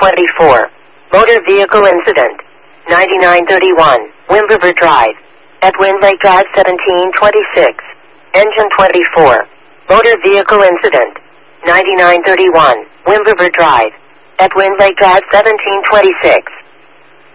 24. Motor vehicle incident. 9931. Wimberver Drive. At Windlake Drive 1726. Engine 24. Motor vehicle incident. 9931. Wimberver Drive. At Windlake Drive 1726.